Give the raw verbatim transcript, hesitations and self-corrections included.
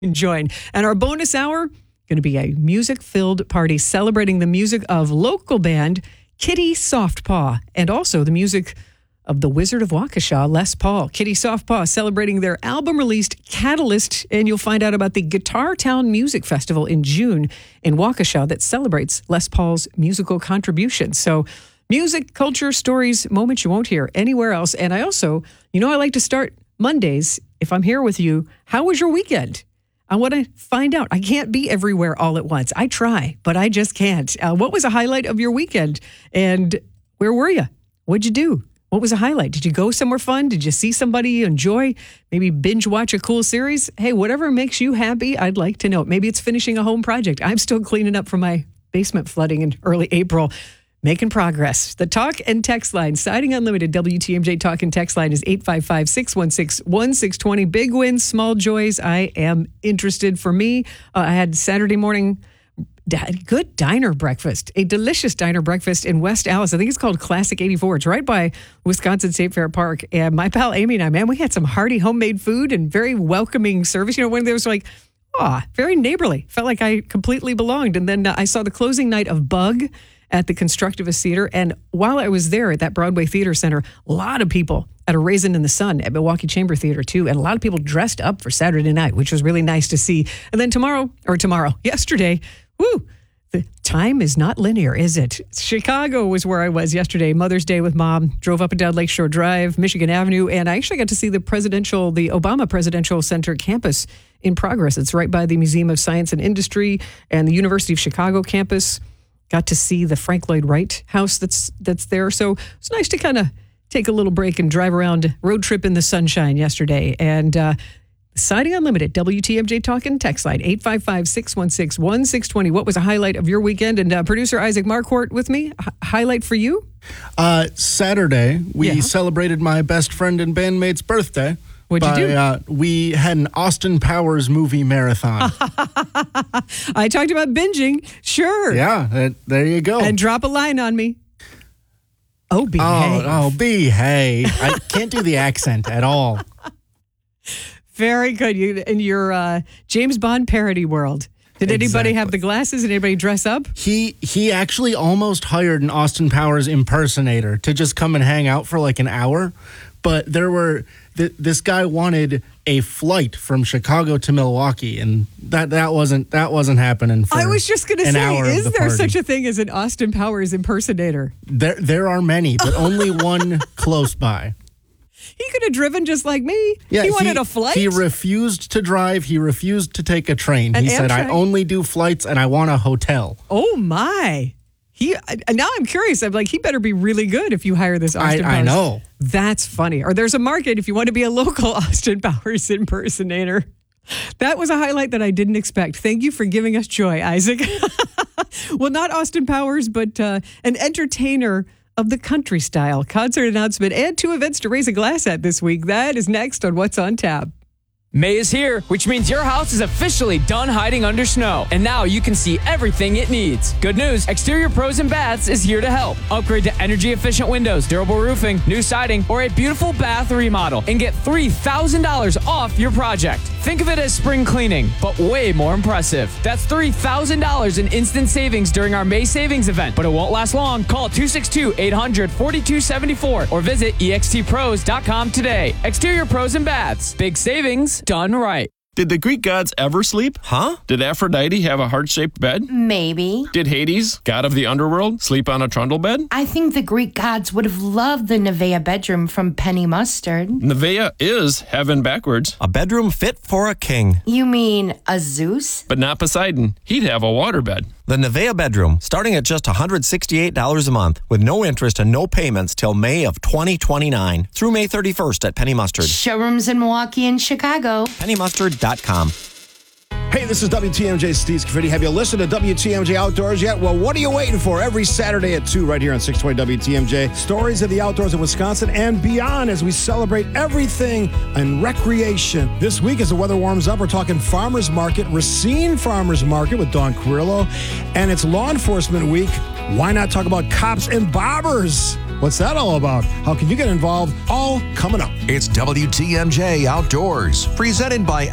Join. And our bonus hour, going to be a music-filled party celebrating the music of local band Kitty Softpaw and also the music of the Wizard of Waukesha, Les Paul. Kitty Softpaw celebrating their album-released Catalyst, and you'll find out about the Guitar Town Music Festival in June in Waukesha that celebrates Les Paul's musical contributions. So music, culture, stories, moments you won't hear anywhere else. And I also, you know, I like to start Mondays, if I'm here with you, how was your weekend? I want to find out. I can't be everywhere all at once. I try, but I just can't. Uh, what was a highlight of your weekend? And where were you? What'd you do? What was a highlight? Did you go somewhere fun? Did you see somebody you enjoy? Maybe binge watch a cool series? Hey, whatever makes you happy, I'd like to know. Maybe it's finishing a home project. I'm still cleaning up from my basement flooding in early April. Making progress. The talk and text line, Siding Unlimited, W T M J talk and text line is eight five five, six one six, one six two zero. Big wins, small joys. I am interested. For me, uh, I had Saturday morning good diner breakfast, a delicious diner breakfast in West Allis. I think it's called Classic eighty-four. It's right by Wisconsin State Fair Park. And my pal Amy and I, man, we had some hearty homemade food and very welcoming service. You know, when there was like, ah, very neighborly. Felt like I completely belonged. And then uh, I saw the closing night of Bug at the Constructivist Theater. And while I was there at that Broadway Theater Center, a lot of people at a Raisin in the Sun at Milwaukee Chamber Theater too. And a lot of people dressed up for Saturday night, which was really nice to see. And then tomorrow, or tomorrow, yesterday, woo, the time is not linear, is it? Chicago was where I was yesterday. Mother's Day with Mom. Drove up and down Lakeshore Drive, Michigan Avenue, and I actually got to see the presidential, the Obama Presidential Center campus in progress. It's right by the Museum of Science and Industry and the University of Chicago campus. Got to see the Frank Lloyd Wright house that's that's there. So it's nice to kind of take a little break and drive around, road trip in the sunshine yesterday. And uh, Siding Unlimited, W T M J talking text line, eight five five, six one six, one six two zero. What was a highlight of your weekend? And uh, producer Isaac Marquardt with me. H- highlight for you? Uh, Saturday, we Yeah. celebrated my best friend and bandmate's birthday. What'd you by, do? Uh, we had an Austin Powers movie marathon. I talked about binging. Sure. Yeah, that, there you go. And drop a line on me. Oh, behave. oh, oh, behave. I can't do the accent at all. Very good. You in your uh, James Bond parody world. Did anybody Exactly. have the glasses? Did anybody dress up? He he actually almost hired an Austin Powers impersonator to just come and hang out for like an hour. But there were, th- this guy wanted a flight from Chicago to Milwaukee, and that, that wasn't that wasn't happening for I was just going to an say, hour of is the there party. such a thing as an Austin Powers impersonator? There there are many, but only one close by. He could have driven just like me. he wanted a flight. He refused to drive. He refused to take a train. An he said, I Amtrak? only do flights and I want a hotel. Oh, my. He I- Now I'm curious. I'm like, he better be really good if you hire this Austin I, Powers. I know. That's funny. Or there's a market if you want to be a local Austin Powers impersonator. That was a highlight that I didn't expect. Thank you for giving us joy, Isaac. Well, not Austin Powers, but uh, an entertainer of the country style. Concert announcement and two events to raise a glass at this week. That is next on What's on Tap. May is here, which means your house is officially done hiding under snow. And now you can see everything it needs. Good news, Exterior Pros and Baths is here to help. Upgrade to energy-efficient windows, durable roofing, new siding, or a beautiful bath remodel and get three thousand dollars off your project. Think of it as spring cleaning, but way more impressive. That's three thousand dollars in instant savings during our May savings event, but it won't last long. Call two six two, eight hundred, forty-two seventy-four or visit E X T pros dot com today. Exterior Pros and Baths. Big savings done right. Did the Greek gods ever sleep? Huh? Did Aphrodite have a heart-shaped bed? Maybe. Did Hades, god of the underworld, sleep on a trundle bed? I think the Greek gods would have loved the Nevea bedroom from Penny Mustard. Nevaeh is heaven backwards, A bedroom fit for a king. You mean a Zeus? but not Poseidon. He'd have a waterbed. The Nevea bedroom, starting at just one hundred sixty-eight dollars a month with no interest and no payments till May of twenty twenty-nine through May thirty-first at Penny Mustard. Showrooms in Milwaukee and Chicago. penny mustard dot com. Hey, this is W T M J Steve Scaffidi. Have you listened to W T M J Outdoors yet? Well, what are you waiting for? Every Saturday at two right here on six twenty W T M J. Stories of the outdoors of Wisconsin and beyond as we celebrate everything in recreation. This week, as the weather warms up, we're talking Farmers Market, Racine Farmers Market with Dawn Carrillo. And it's Law Enforcement Week. Why not talk about cops and bobbers? What's that all about? How can you get involved? All coming up. It's W T M J Outdoors, presented by